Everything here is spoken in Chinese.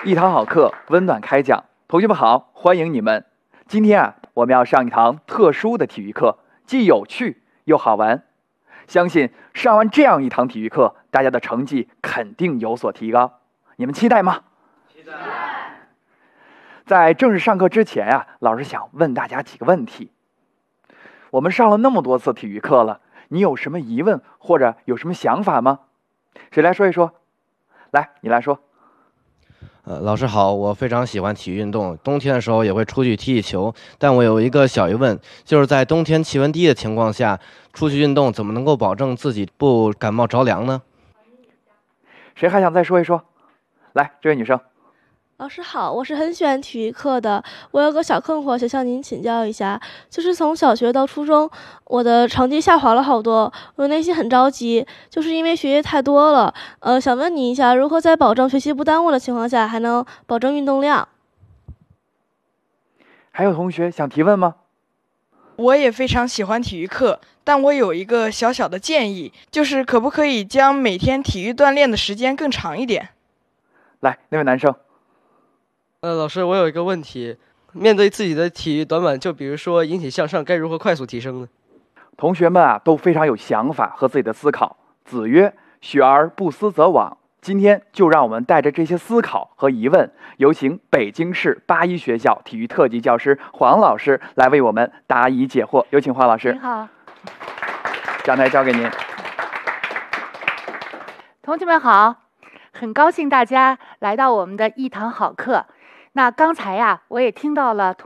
一堂好课，温暖开讲。同学们好，欢迎你们。今天我们要上一堂特殊的体育课，既有趣又好玩。相信上完这样一堂体育课，大家的成绩肯定有所提高。你们期待吗？期待。在正式上课之前老师想问大家几个问题。我们上了那么多次体育课了，你有什么疑问或者有什么想法吗？谁来说一说？来，你来说。 老师好，我非常喜欢体育运动，冬天的时候也会出去踢踢球。但我有一个小疑问，就是在冬天气温低的情况下，出去运动怎么能够保证自己不感冒着凉呢？ 谁还想再说一说？来，这位女生。 老师好，我是很喜欢体育课的。我有个小困惑，想向您请教一下，就是从小学到初中，我的成绩下滑了好多，我内心很着急，就是因为学业太多了。想问你一下，如何在保证学习不耽误的情况下，还能保证运动量？ 还有同学想提问吗？ 我也非常喜欢体育课，但我有一个小小的建议，就是可不可以将每天体育锻炼的时间更长一点？ 来，那位男生。 老师，我有一个问题，面对自己的体育短板，就比如说引体向上，该如何快速提升呢？ 同学们都非常有想法和自己的思考。子曰：“学而不思则罔。”今天就让我们带着这些思考和疑问，有请北京市八一学校体育特级教师黄老师来为我们答疑解惑。有请黄老师。 您好， 讲台交给您。 同学们好，很高兴大家来到我们的一堂好课。那刚才我也听到了